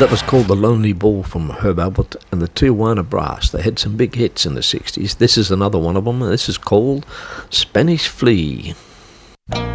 That was called The Lonely Ball from Herb Alpert and the Tijuana Brass. They had some big hits in the 60s. This is another one of them. This is called Spanish Flea.